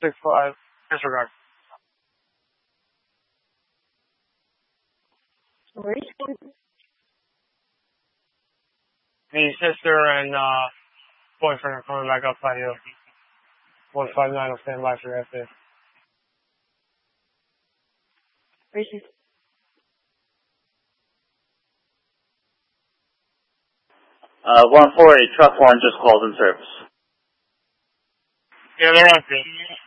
165. Disregard. The sister and boyfriend are coming back up by you. 159 will stand by for you after. 148, truck 1 just called in service. Yeah, they're empty.